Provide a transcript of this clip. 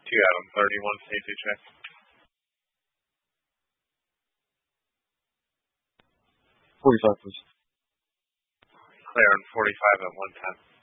2 Adam, 31, safety check. $45, please. Clear on 45 at 110.